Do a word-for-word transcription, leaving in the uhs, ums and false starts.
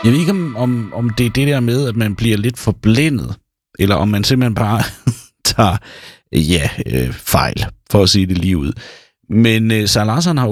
Jeg ved ikke, om, om, om det er det der med, at man bliver lidt forblændet, eller om man simpelthen bare tager ja, øh, fejl, for at sige det lige ud. Men øh, Sarah Larsson har jo